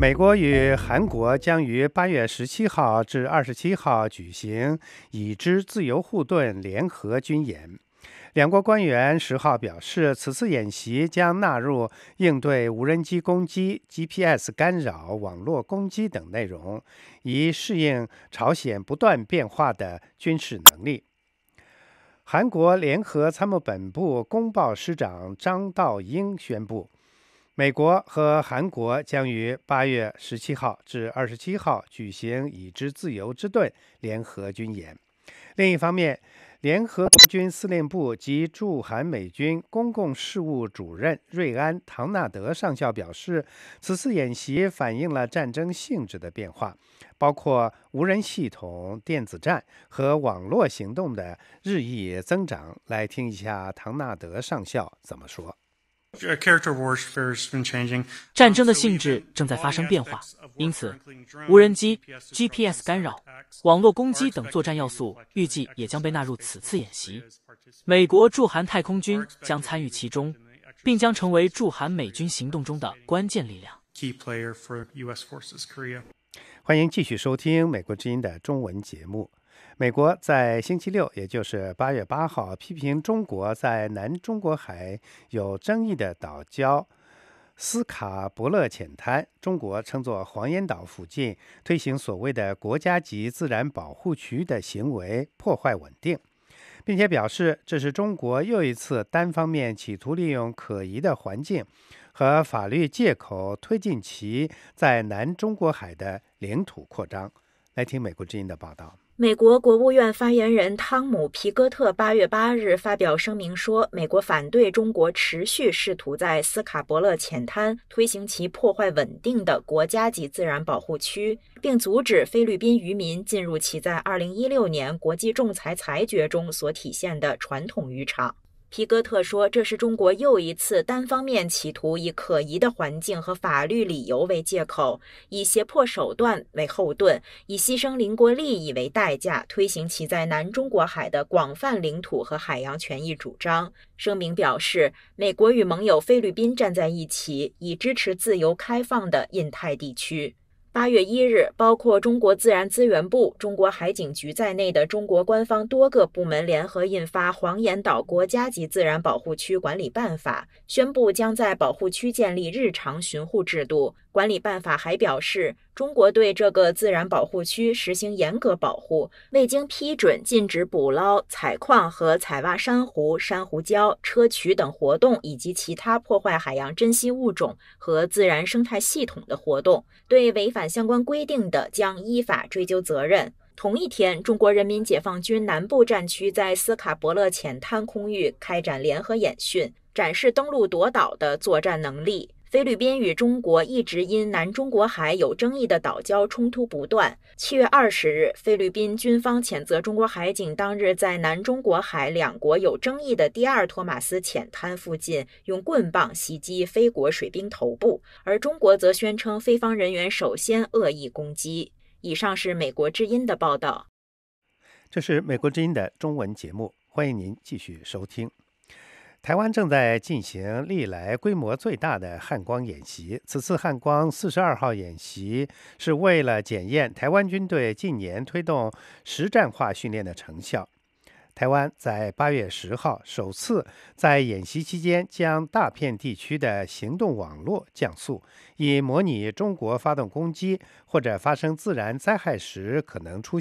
美国与韩国将于8月17号至27号举行已知自由护盾联合军演。两国官员10号表示，此次演习将纳入应对无人机攻击、GPS 干扰、网络攻击等内容，以适应朝鲜不断变化的军事能力。韩国联合参谋本部公报师长张道英宣布，美国和韩国将于8月17号至27号举行已知自由之盾联合军演。另一方面，联合国军司令部及驻韩美军公共事务主任瑞安·唐纳德上校表示，此次演习反映了战争性质的变化，包括无人系统、电子战和网络行动的日益增长。来听一下唐纳德上校怎么说。 战争的性质正在发生变化，因此无人机、GPS 干扰、网络攻击等作战要素预计也将被纳入此次演习。美国驻韩太空军将参与其中，并将成为驻韩美军行动中的关键力量。 欢迎继续收听美国之音的中文节目。美国在星期六，也就是8月8号，批评中国在南中国海有争议的岛礁斯卡伯勒浅滩，中国称作黄岩岛附近推行所谓的国家级自然保护区的行为破坏稳定，并且表示这是中国又一次单方面企图利用可疑的环境和法律借口推进其在南中国海的领土扩张。来听美国之音的报道。 美国国务院发言人汤姆·皮戈特8月8日发表声明说，美国反对中国持续试图在斯卡伯勒浅滩推行其破坏稳定的国家级自然保护区，并阻止菲律宾渔民进入其在2016年国际仲裁裁决中所体现的传统渔场。皮戈特说，这是中国又一次单方面企图以可疑的环境和法律理由为借口，以胁迫手段为后盾，以牺牲邻国利益为代价，推行其在南中国海的广泛领土和海洋权益主张。声明表示，美国与盟友菲律宾站在一起，以支持自由开放的印太地区。8月1日，包括中国自然资源部、中国海警局在内的中国官方多个部门联合印发《黄岩岛国家级自然保护区管理办法》，宣布将在保护区建立日常巡护制度。管理办法还表示，中国对这个自然保护区实行严格保护，未经批准禁止捕捞、采矿和采挖珊瑚、珊瑚礁、砗磲等活动，以及其他破坏海洋珍稀物种和自然生态系统的活动。对违反相关规定的，将依法追究责任。同一天，中国人民解放军南部战区在斯卡伯勒浅滩空域开展联合演训，展示登陆夺岛的作战能力。菲律宾与中国一直因南中国海有争议的岛礁冲突不断。7月20日，菲律宾军方谴责中国海警当日在南中国海两国有争议的第二托马斯浅滩附近用棍棒袭击菲国水兵头部，而中国则宣称菲方人员首先恶意攻击。以上是美国之音的报道。 这是美国之音的中文节目，欢迎您继续收听。台湾正在进行历来规模最大的汉光演习。此次汉光42号演习是为了检验台湾军队近年推动实战化训练的成效。台湾在8月10号首次在演习期间将大片地区的行动网络降速，以模拟中国发动攻击或者发生自然灾害时可能出